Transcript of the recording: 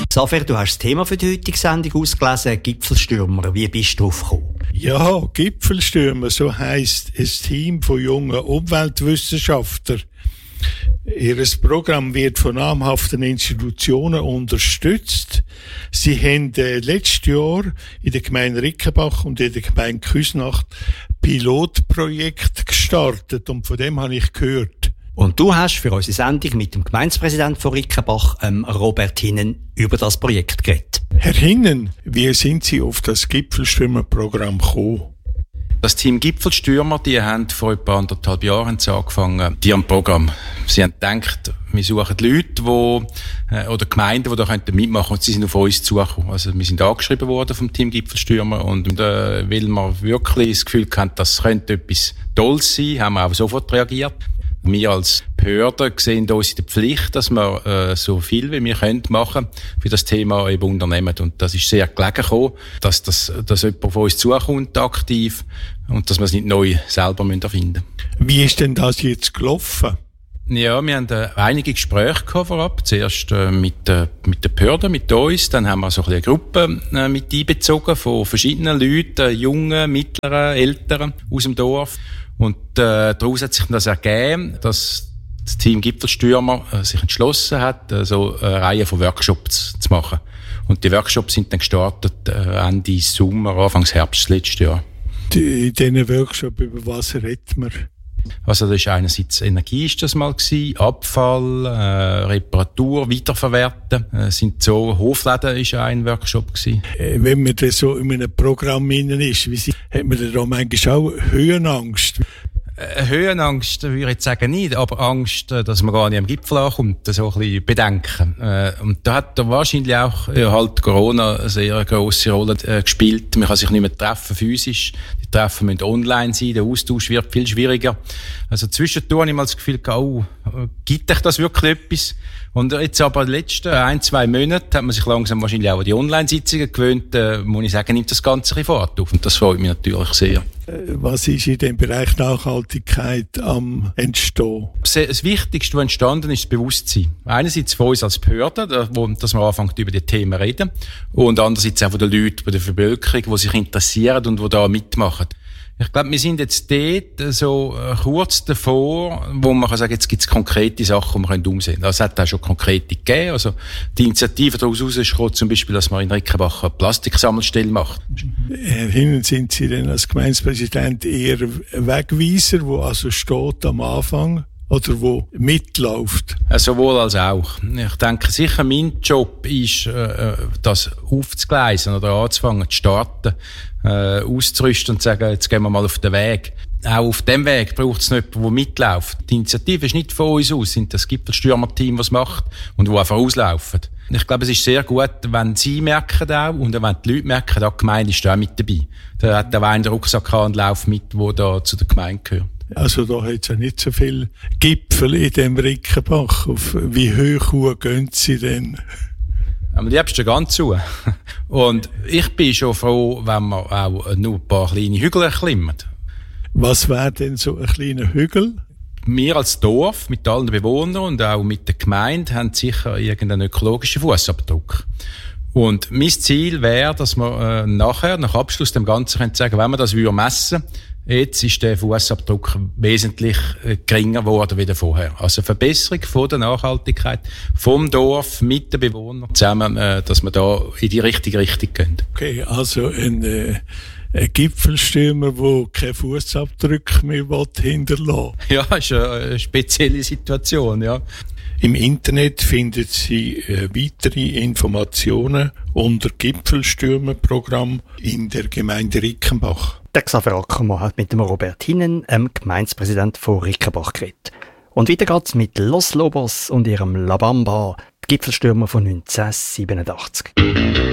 Safer, du hast das Thema für die heutige Sendung ausgelesen, Gipfelstürmer. Wie bist du drauf gekommen? Ja, Gipfelstürmer, so heisst ein Team von jungen Umweltwissenschaftlern. Ihr Programm wird von namhaften Institutionen unterstützt. Sie haben letztes Jahr in der Gemeinde Rickenbach und in der Gemeinde Küsnacht Pilotprojekt gestartet und von dem habe ich gehört. Und du hast für unsere Sendung mit dem Gemeindepräsidenten von Rickenbach, Robert Hinnen, über das Projekt geredet. Herr Hinnen, wie sind Sie auf das Gipfelstürmer-Programm gekommen? Das Team Gipfelstürmer, die haben vor etwa 1,5 Jahren angefangen, die am Programm. Sie haben gedacht, wir suchen Leute, oder Gemeinden, die da mitmachen können, und sie sind auf uns zugekommen. Also, wir sind angeschrieben worden vom Team Gipfelstürmer, und, weil wir wirklich das Gefühl hatten, das könnte etwas Tolles sein, haben wir auch sofort reagiert. Wir als Behörde sehen uns in der Pflicht, dass wir so viel wie wir können machen für das Thema eben unternehmen. Und das ist sehr gelegen gekommen, dass jemand von uns zukommt, aktiv, und dass wir es nicht neu selber erfinden müssen. Wie ist denn das jetzt gelaufen? Ja, wir haben einige Gespräche gehabt vorab. Zuerst mit der Behörde, mit uns. Dann haben wir so eine Gruppe mit einbezogen von verschiedenen Leuten, Jungen, Mittleren, Älteren aus dem Dorf. Und daraus hat sich das ergeben, dass das Team Gipfelstürmer sich entschlossen hat, so eine Reihe von Workshops zu machen. Und die Workshops sind dann gestartet Ende Sommer, Anfang Herbst letztes Jahr. In diesen Workshops, über was redet man? Also das ist einerseits Energie ist das mal gewesen, Abfall, Reparatur, Weiterverwerten, sind so, Hofläden ist ein Workshop gewesen. Wenn man da so in einem Programm innen ist, hat man da manchmal auch Höhenangst? Höhenangst würde ich jetzt sagen nicht, aber Angst, dass man gar nicht am Gipfel ankommt, so ein bisschen Bedenken. Und da hat wahrscheinlich auch halt Corona eine sehr grosse Rolle gespielt. Man kann sich nicht mehr treffen physisch. Die Treffen müssen online sein, der Austausch wird viel schwieriger. Also zwischendurch habe ich mal das Gefühl, gibt euch das wirklich etwas? Und jetzt aber in den letzten 1-2 Monaten hat man sich langsam wahrscheinlich auch an die Online-Sitzungen gewöhnt, muss ich sagen, nimmt das Ganze ein bisschen Fahrt auf. Und das freut mich natürlich sehr. Was ist in dem Bereich Nachhaltigkeit am Entstehen? Das Wichtigste, was entstanden ist, das Bewusstsein. Einerseits von uns als Behörde, dass man anfängt, über die Themen zu reden. Und andererseits auch von den Leuten, von der Bevölkerung, die sich interessieren und die da mitmachen. Ich glaube, wir sind jetzt dort so kurz davor, wo man kann sagen, jetzt gibt es konkrete Sachen, die wir umsetzen können. Es hat auch schon konkrete gegeben. Also die Initiative daraus ist gekommen, zum Beispiel, dass man in Rickenbach eine Plastiksammelstelle macht. Herr Hinnen, sind Sie denn als Gemeindepräsident eher Wegweiser, wo also steht am Anfang, oder wo mitläuft? Sowohl als auch. Ich denke sicher, mein Job ist, das aufzugleisen oder anzufangen, zu starten, auszurüsten und zu sagen, jetzt gehen wir mal auf den Weg. Auch auf dem Weg braucht es noch jemanden, der mitläuft. Die Initiative ist nicht von uns aus, sind das Gipfelstürmer-Team, das macht und die einfach auslaufen. Ich glaube, es ist sehr gut, wenn Sie merken auch und wenn die Leute merken, die Gemeinde ist da auch mit dabei. Da hat der einen Rucksack und läuft mit, der da zu der Gemeinde gehört. Also da hat es ja nicht so viele Gipfel in dem Rickenbach. Auf wie hoch gehen Sie denn? Am liebsten ganz zu. Und ich bin schon froh, wenn wir auch nur ein paar kleine Hügel erklimmen. Was wäre denn so ein kleiner Hügel? Wir als Dorf, mit allen Bewohnern und auch mit der Gemeinde, haben sicher irgendeinen ökologischen Fußabdruck. Und mein Ziel wäre, dass wir nachher, nach Abschluss dem Ganzen, können sagen, wenn wir das messen würden, jetzt ist der Fußabdruck wesentlich geringer geworden wie vorher. Also Verbesserung von der Nachhaltigkeit vom Dorf mit den Bewohnern zusammen, dass wir da in die richtige Richtung gehen. Okay, also ein Gipfelstürmer, der keinen Fußabdruck mehr hinterlassen will. Ja, ist eine spezielle Situation, ja. Im Internet finden Sie weitere Informationen unter Gipfelstürmerprogramm in der Gemeinde Rickenbach. Der Xaver Ackermann hat mit dem Robert Hinnen, Gemeindepräsident von Rickenbach, geredet. Und weiter geht's mit Los Lobos und ihrem La Bamba, die Gipfelstürmer von 1987.